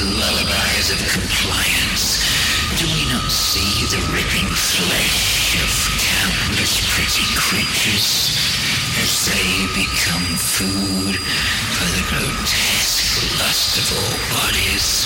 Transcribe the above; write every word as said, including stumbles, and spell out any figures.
lullabies of compliance, do we not see the ripping flesh of countless pretty creatures as they become food for the grotesque lust of all bodies?